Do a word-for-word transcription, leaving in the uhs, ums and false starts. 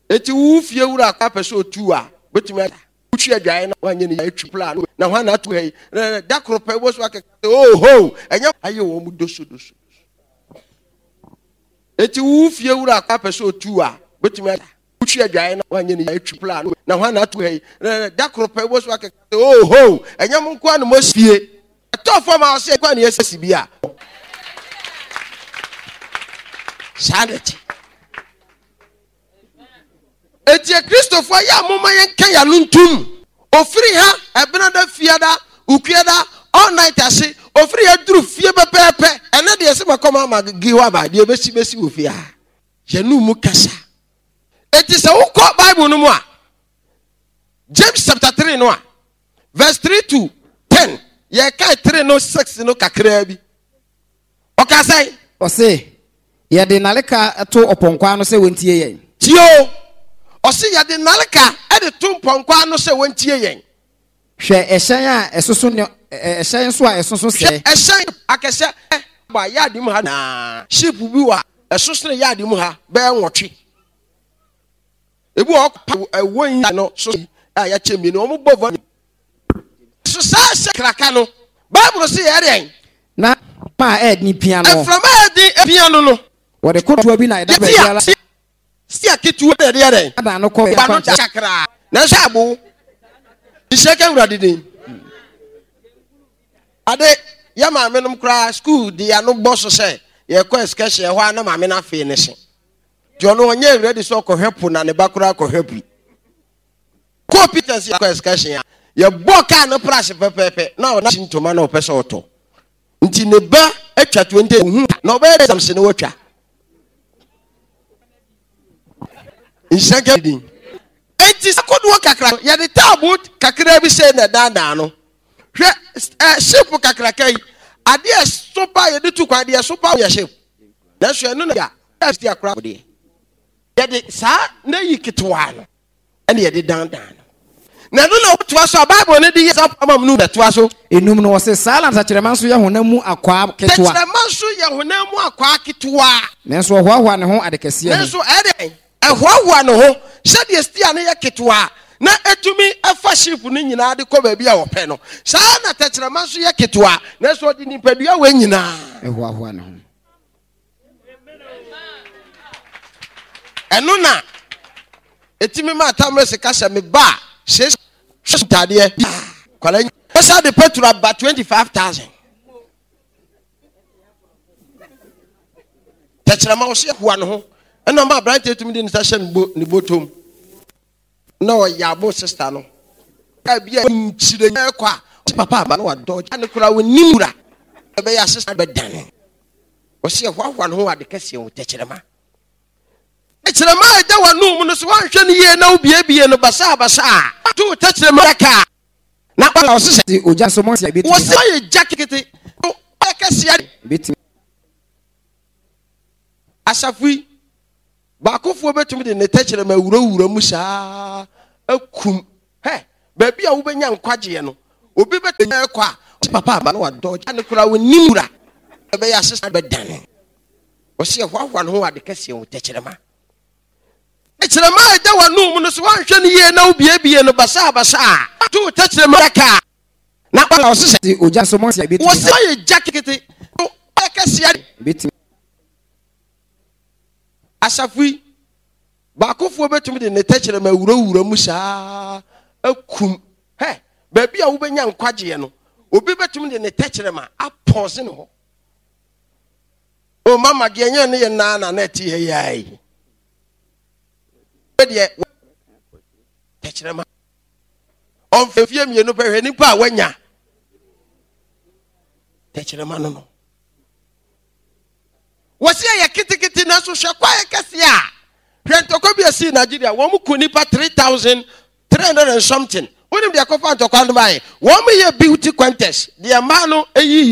eti wu fie wura kwa peso tu a betumi uchi adwan na wanye ni atwi plan na hwa na atu hai da kropa wo so akeka oh ho enya aye wo mu doso doso eti wu fie wura kwa peso tu a betumi uchi adwan na wanye ni atwi plan na hwa na atu hai da kropa wo so akeka oh ho enya mu kwa no mosfie to for ma se kwa na yesi bia sanity Etie Christopher ya mama yenka ya nuntum ofiri ha ebenada fiada ukwiada all night ase ofiri ya duru fie pepepe ene de ese makoma ma giwa ba de besi besi ofia ye nu mu kasa eti se ukọ Bible no mu a James chapter three no a verse three to ten ye kai three no six no kakra bi okasai o se ye de naleka to oponkwa no se wontie yen tio Osi ya de nalika e de tumponkwa no se wontie yen hwe ehyan a esoso ne ehyan so a esoso se ehyan akese ba ya de mu ha na ship bi wa esoso ya de mu ha be nwotwe ebu o ewon no so a ya chemi no mo bovo so sa se kraka no Bible se ya de na pa ed ni piano e from ed piano no wo de koto bi na ida ba ya si akitu de de de ada no ko ba no chakra na shabu isheke urade din ade ya ma menum kra school de ya no boss say ye ko excursion ho ana ma me na fe ne se jo no onye ready so ko hwepo na ne ba kra ko hwepi competence ya ko excursion ya ye boka no price pepepe na o na chintoma na o pese oto nti ne ba atwa twenty hu na o be exam ne watwa Ishake din. Enti sakodu kakra ya de tabu kakra bi se na dada no. Hwe eh ship kakra kai ade sopa ye de tu kwa de sopa ye ship. Na so eno na ya sti akra de. Ya de sa na yikitwa no. Ene ye de dan dan. Na no na otwa so Bible ne de yes amam nu betwa so. Enum no se sala ntakyerema so ye honamu akwa ketwa. Takyerema so ye honamu akwa ketwa. Nenso hoahoa ne ho adekese ye. Nenso ede ehwawa no ho se de stia ne yaketwa na etumi afa ship no nyina de ko ba bia wo pe no sa na takyerema so yaketwa na so de nipadua wa nyina ehwawa no ho eno na etimi ma tamese kasa me ba se tade kwala sa de petrol ba twenty-five thousand takyerema wo se ehwa no ho eno ma bright etumi de station bo ni botom na o yabo sister no ka bia nchire kwa papa ba no wa dodge ane kura wonimura be ya sister be dan o se hwahwa no ho ade kase o tekyerema tekyerema da wanu mu no so wanhwe ne ye na obie bie no basa basa to tekyerema ka na kwa o se oja so mo se bi wo se ye jakete o kase ya beti asafui Bakofo betumi de ne tekyerema wura wura mu saa akum he ba bia wo benya nkwaje no obi betenya kwa papa ba no wa dodge ane kura wonimura be ya sister be dan o se hwahwa no ho ade kase o tekyerema tekyerema da wanu mu no so wanhwe ne ye na obie bie no basa basa to tekyerema ka na kwa o se oja so mo se beti wo se ye jakete o kase ya beti asafui bakofo betumi de ne tekyerema wura wura mu saa akum he ba bia wo benya nkwaje no obi betumi de ne tekyerema apose ne ho o mama ge enya ne ye na na na ti he yai de tekyerema on fefie mienu pe hwe nipa wanya tekyerema no no wasi ya kitikiti na so hwekwa ya kase a hwentoko bi asi Nigeria wo mu kunipa three thousand three hundred and something wonim de akofa ntokwa ndo bae wo mu ye beauty contest de ma no eyi